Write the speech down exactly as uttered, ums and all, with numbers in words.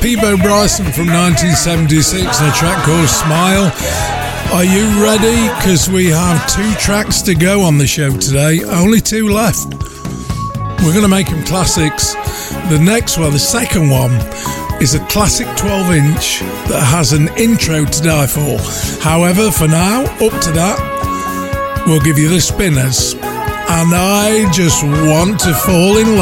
Peabo Bryson from nineteen seventy-six and a track called Smile. Are you ready? Because we have two tracks to go on the show today. Only two left. We're going to make them classics. The next one, the second one, is a classic twelve inch that has an intro to die for. However, for now, up to that, we'll give you the Spinners. And I just want to fall in love.